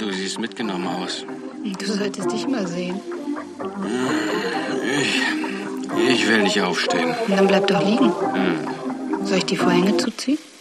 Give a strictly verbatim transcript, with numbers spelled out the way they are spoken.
Du siehst mitgenommen aus. Du solltest dich mal sehen. Ich, ich will nicht aufstehen. Und dann bleib doch liegen. Hm. Soll ich die Vorhänge zuziehen?